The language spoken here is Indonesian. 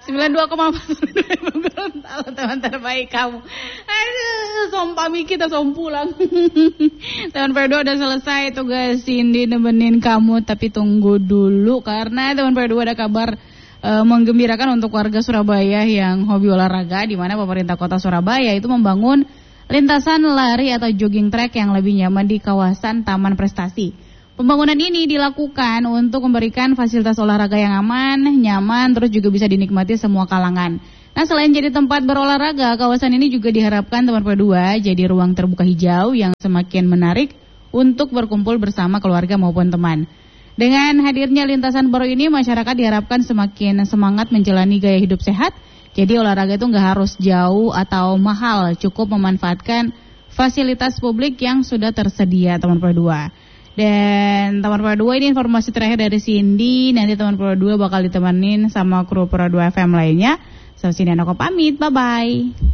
92,4 Gorontalo, teman terbaik kamu. Aduh, sompami kita sompulang. Teman Perdua udah selesai tugas Cindy nemenin kamu, tapi tunggu dulu karena teman Perdua ada kabar menggembirakan untuk warga Surabaya yang hobi olahraga, di mana pemerintah Kota Surabaya itu membangun lintasan lari atau jogging track yang lebih nyaman di kawasan Taman Prestasi. Pembangunan ini dilakukan untuk memberikan fasilitas olahraga yang aman, nyaman, terus juga bisa dinikmati semua kalangan. Nah, selain jadi tempat berolahraga, kawasan ini juga diharapkan teman Perdua jadi ruang terbuka hijau yang semakin menarik untuk berkumpul bersama keluarga maupun teman. Dengan hadirnya lintasan baru ini, masyarakat diharapkan semakin semangat menjalani gaya hidup sehat. Jadi olahraga itu nggak harus jauh atau mahal, cukup memanfaatkan fasilitas publik yang sudah tersedia teman Perdua. Dan teman Perdua, ini informasi terakhir dari Cindy. Nanti teman Perdua bakal ditemenin sama kru Perdua FM lainnya. Saya Cindy Anoko pamit, bye-bye.